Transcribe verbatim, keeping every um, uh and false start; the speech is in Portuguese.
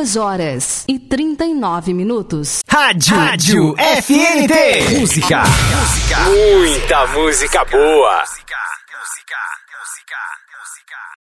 Duas horas e trinta e nove minutos. Rádio, Rádio F N T. Música. Música. Muita música boa.